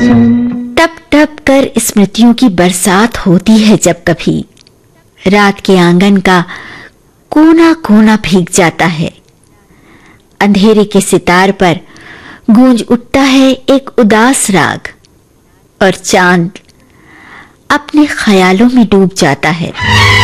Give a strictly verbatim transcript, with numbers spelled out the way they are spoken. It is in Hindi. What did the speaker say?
टप टप कर स्मृतियों की बरसात होती है जब कभी, रात के आंगन का कोना कोना भीग जाता है। अंधेरे के सितार पर गूंज उठता है एक उदास राग, और चांद अपने ख्यालों में डूब जाता है।